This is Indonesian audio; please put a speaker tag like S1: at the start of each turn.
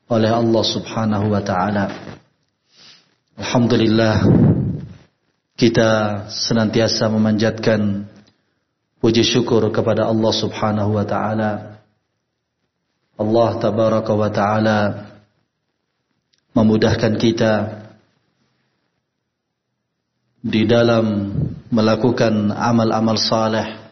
S1: oleh Allah Subhanahu wa taala. Alhamdulillah, kita senantiasa memanjatkan puji syukur kepada Allah Subhanahu wa taala. Allah tabaraka wa taala memudahkan kita di dalam melakukan amal-amal saleh